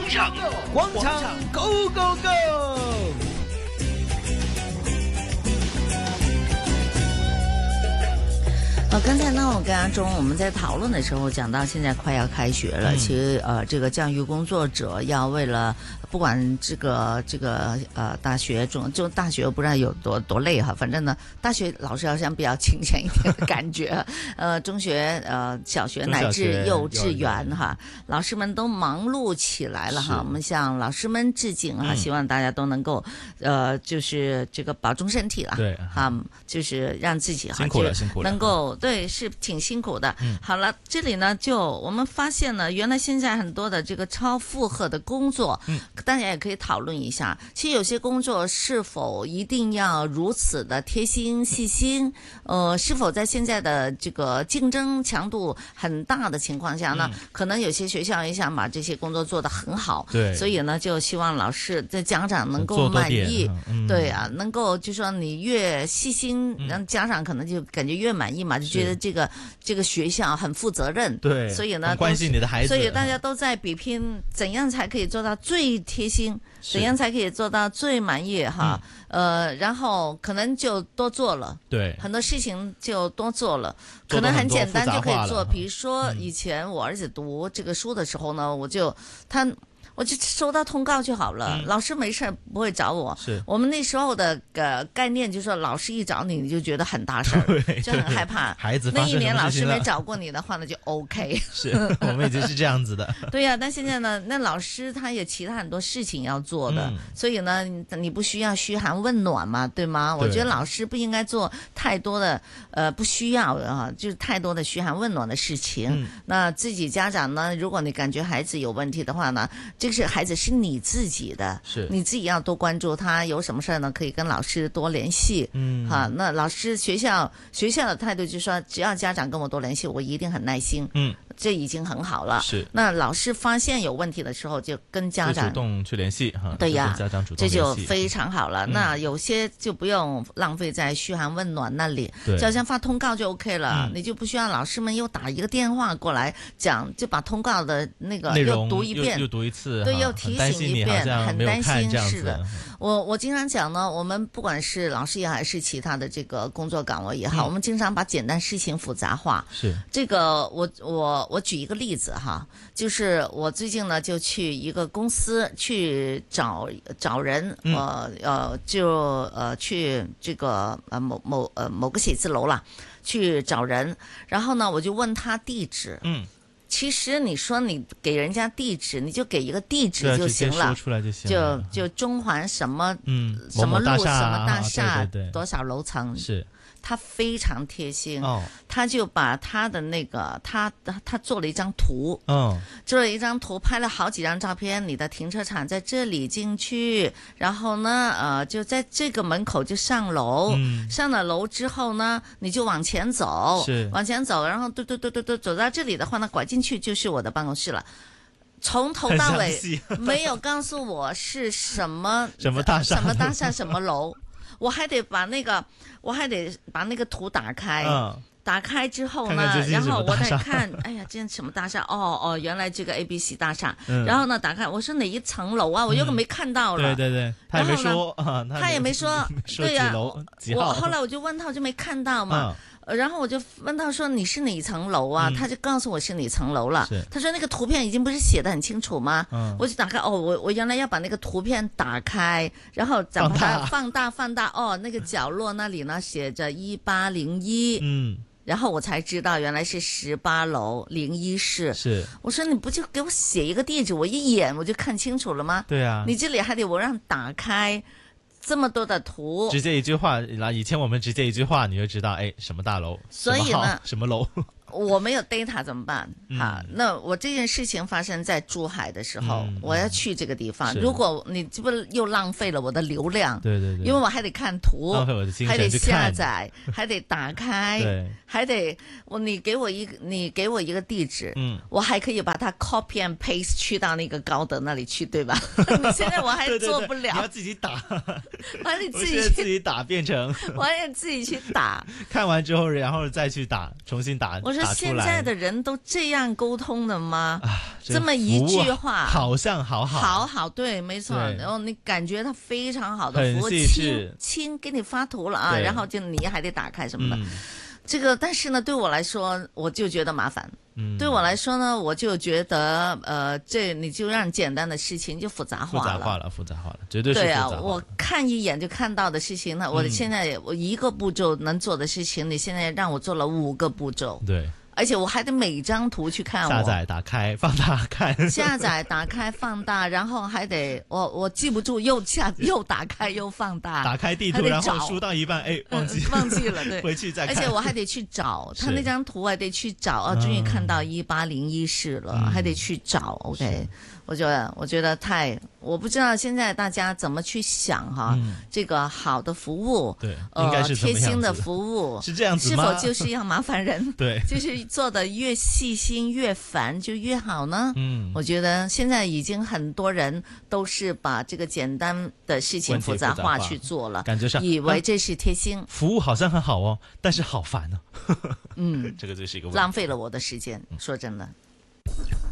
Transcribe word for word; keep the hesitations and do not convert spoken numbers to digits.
场，广场 Go Go Go！ 呃，刚才呢，我跟阿忠我们在讨论的时候讲到，现在快要开学了，嗯、其实呃，这个教育工作者要为了不管这个这个呃大学中就大学不知道有多多累哈，反正呢，大学老师好像比较清闲一点的感觉，呃，中学呃小学乃至幼稚园哈，老师们都忙碌起来了哈，我们向老师们致敬哈，嗯、希望大家都能够呃就是这个保重身体了， 对哈，就是让自己哈辛苦了辛苦了能够。对，是挺辛苦的。嗯，好了，这里呢，就我们发现呢，原来现在很多的这个超负荷的工作，嗯，大家也可以讨论一下。其实有些工作是否一定要如此的贴心细心？呃，是否在现在的这个竞争强度很大的情况下呢，嗯、可能有些学校也想把这些工作做得很好， 对， 所以呢，就希望老师的家长能够满意， 嗯、 对啊，能够就说你越细心，让家长可能就感觉越满意嘛。就觉得这个这个学校很负责任， 对， 所以呢， 关心你的孩子， 所以大家都在比拼怎样才可以做到最贴心，怎样才可以做到最满意哈。嗯、呃，然后可能就多做了， 对， 很多事情就多做了，可能很简单就可以做。比如说以前我儿子读这个书的时候呢，我就他。我就收到通告就好了，嗯、老师没事不会找我。 是我们那时候的呃概念就是说，老师一找你，你就觉得很大事儿，就很害怕。 孩子那一年老师没找过你的话呢，就 OK。 是我们已经是这样子的。 对呀、啊，但现在呢，那老师他也其他很多事情要做的，嗯、所以呢，你不需要嘘寒问暖嘛，对吗？对我觉得老师不应该做太多的呃不需要啊，就是太多的嘘寒问暖的事情。嗯、那自己家长呢，如果你感觉孩子有问题的话呢，这就是孩子是你自己的， 是你自己要多关注他，有什么事呢，可以跟老师多联系。嗯，哈，那老师学校学校的态度就是说，只要家长跟我多联系，我一定很耐心。嗯，这已经很好了。 是， 那老师发现有问题的时候，就跟家长主动去联系哈。 对呀， 家长主动这就非常好了。嗯、那有些就不用浪费在嘘寒问暖那里，就好像发通告就 OK 了，嗯、你就不需要老师们又打一个电话过来讲，就把通告的那个又读一遍， 又, 又读一次， 对，又提醒一遍，很担心。是的，我我经常讲呢，我们不管是老师也好，还是其他的这个工作岗位也好，嗯、我们经常把简单事情复杂化。 是这个，我我我举一个例子哈，就是我最近呢就去一个公司去找找人，嗯、呃呃就呃去这个呃某某呃某个写字楼啦，去找人，然后呢我就问他地址，嗯。其实你说你给人家地址，你就给一个地址就行了， 说出来就行了。就就中环什么嗯什么路某某什么大厦、 啊、对对对多少楼层是。 他非常贴心， 哦、 他就把他的那个他他做了一张图， 哦、 做了一张图，拍了好几张照片。你的停车场在这里进去，然后呢，呃，就在这个门口就上楼，嗯、上了楼之后呢，你就往前走，往前走，然后嘟嘟嘟嘟嘟走到这里的话呢，拐进去就是我的办公室了。从头到尾没有告诉我是什么什么大厦、 什么大厦、什么楼。我还得把那个，我还得把那个图打开，嗯、打开之后呢， 看看然后我再看，哎呀，这什么大厦？哦哦，原来这个 A B C 大厦。嗯、然后呢，打开，我说哪一层楼啊？我又没看到了。 嗯、对对对，他也没说， 啊、他也没说， 对呀、啊， 我后来我就问他，我就没看到嘛。嗯然后我就问他说你是哪层楼啊、嗯、他就告诉我是哪层楼了。他说那个图片已经不是写得很清楚吗、嗯、我就打开，哦，我我原来要把那个图片打开，然后把它放大放大，哦，那个角落那里呢写着一八零一，嗯，然后我才知道原来是十八楼零一室。 是，我说你不就给我写一个地址，我一眼我就看清楚了吗？ 对啊， 你这里还得我让打开这么多的图， 直接一句话，以前我们直接一句话你就知道，哎，什么大楼， 所以呢， 什么楼。 我没有 data 怎么办？哈、嗯，那我这件事情发生在珠海的时候，嗯、我要去这个地方。如果你这不又浪费了我的流量？ 对对对， 因为我还得看图， 浪费我的精神， 还得下载，还得打开， 对， 还得我你给我一个你给我一个地址，嗯，我还可以把它 copy and paste 去到那个高德那里去，对吧？你现在我还做不了， 对对对，你要自己打， 我还得自己去自己打变成， 我还得自己去打， 看完之后然后再去打，重新打。 我说现在的人都这样沟通的吗？ 啊， 这么一句话， 好像好好好好，对，没错。 对然后你感觉他非常好的服务， 很细亲致亲给你发图了啊， 对然后就你还得打开什么的。 嗯这个，但是呢，对我来说，我就觉得麻烦。 嗯， 对我来说呢，我就觉得，呃，这你就让简单的事情就复杂化了。 复杂化了，复杂化了，绝对是对啊， 复杂化了。 我看一眼就看到的事情呢，我现在我一个步骤能做的事情，你现在让我做了五个步骤。 对。 而且我还得每张图去看我， 下载、打开、放大看。 下载、打开、放大，然后还得我我记不住，又下又打开又放大， 打开地图，然后输到一半，哎，忘记、 嗯、忘记了，对， 回去再看。 而且我还得去找他那张图，还得去找，哦，终于看到一八零一室了，嗯、还得去找。OK，我觉得我觉得太，我不知道现在大家怎么去想哈，嗯、这个好的服务， 对，应该是贴心的服务是这样子吗？ 是否就是要麻烦人？ 对， 就是做的越细心越烦就越好呢？嗯，我觉得现在已经很多人都是把这个简单的事情复杂化去做了， 感觉上以为这是贴心， 啊、服务好像很好哦，但是好烦哦。 嗯， 这个就是一个问题， 浪费了我的时间，说真的。